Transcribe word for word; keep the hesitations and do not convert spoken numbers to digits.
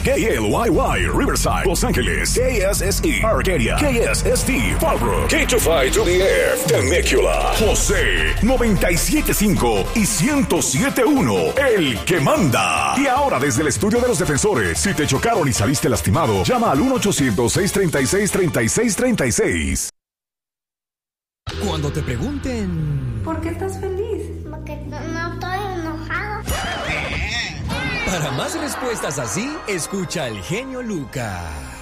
K L Y Y, Riverside, Los Ángeles. K S S E, Arcadia. K S S T, Fallbrook. K two five to the F, Temecula. José, noventa y siete punto cinco y ciento siete punto uno, el que manda. Y ahora desde el estudio de los defensores, si te chocaron y saliste lastimado, llama al uno ochocientos, seiscientos treinta y seis, treinta y seis treinta y seis. Cuando te pregunten... ¿Por qué estás feliz? Porque no, no estoy enojado. Para más respuestas así, escucha al genio Lucas.